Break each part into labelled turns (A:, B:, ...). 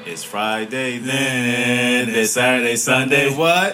A: It's Friday, then it's Saturday, Sunday, what?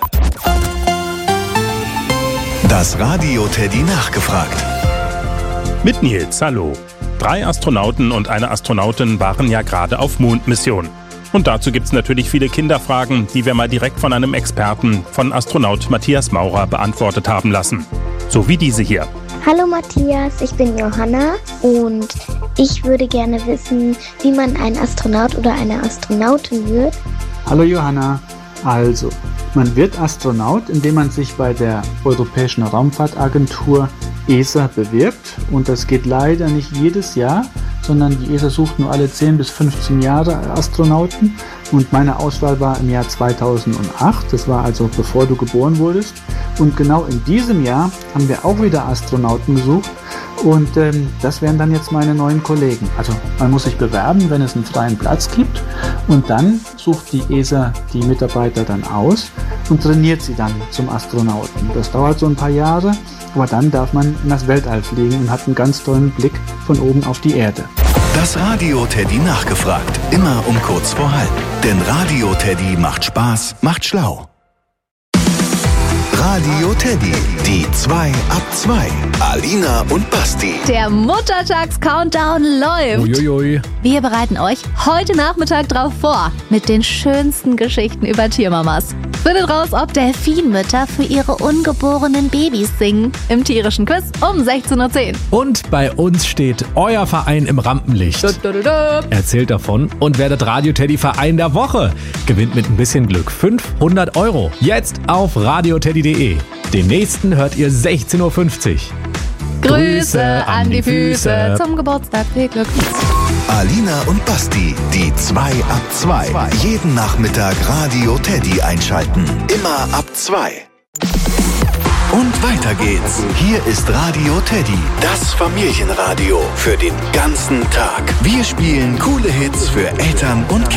B: Das Radio Teddy nachgefragt.
C: Mit Nils, hallo. 3 Astronauten und eine Astronautin waren ja gerade auf Mondmission. Und dazu gibt's natürlich viele Kinderfragen, die wir mal direkt von einem Experten, von Astronaut Matthias Maurer, beantwortet haben lassen. So wie diese hier.
D: Hallo Matthias, ich bin Johanna und ich würde gerne wissen, wie man ein Astronaut oder eine Astronautin wird.
E: Hallo Johanna, also man wird Astronaut, indem man sich bei der Europäischen Raumfahrtagentur ESA bewirbt und das geht leider nicht jedes Jahr, sondern die ESA sucht nur alle 10 bis 15 Jahre Astronauten und meine Auswahl war im Jahr 2008, das war also bevor du geboren wurdest und genau in diesem Jahr haben wir auch wieder Astronauten gesucht und das wären dann jetzt meine neuen Kollegen. Also man muss sich bewerben, wenn es einen freien Platz gibt und dann sucht die ESA die Mitarbeiter dann aus und trainiert sie dann zum Astronauten. Das dauert so ein paar Jahre, aber dann darf man in das Weltall fliegen und hat einen ganz tollen Blick von oben auf die Erde.
B: Das Radio Teddy nachgefragt. Immer um kurz vor halb. Denn Radio Teddy macht Spaß, macht schlau. Radio Teddy, die 2 ab 2. Alina und Basti.
F: Der Muttertags-Countdown läuft.
G: Uiuiui.
F: Wir bereiten euch heute Nachmittag drauf vor mit den schönsten Geschichten über Tiermamas. Findet raus, ob Delfinmütter für ihre ungeborenen Babys singen. Im tierischen Quiz um 16:10 Uhr.
G: Und bei uns steht euer Verein im Rampenlicht. Erzählt davon und werdet Radio Teddy Verein der Woche. Gewinnt mit ein bisschen Glück 500 €. Jetzt auf radioteddy.de. Den nächsten hört ihr 16:50 Uhr.
F: Grüße an die Füße zum Geburtstag. Viel Glück.
B: Alina und Basti, die 2 ab 2. Jeden Nachmittag Radio Teddy einschalten. Immer ab 2. Und weiter geht's. Hier ist Radio Teddy, das Familienradio für den ganzen Tag. Wir spielen coole Hits für Eltern und Kinder.